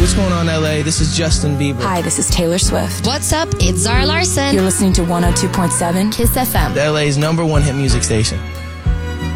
What's going on, LA? This is Justin Bieber. Hi, this is Taylor Swift. What's up? It's Zara Larson. You're listening to 102.7 Kiss FM. LA's #1 hit music station.